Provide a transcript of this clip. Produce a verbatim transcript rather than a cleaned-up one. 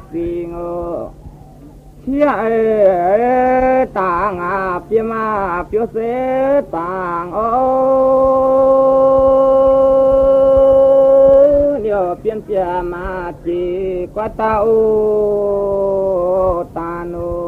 xì ngô chia tàng à phía mà phía xế tàng ô nhiều phiên phía mà chỉ qua tao tàn ô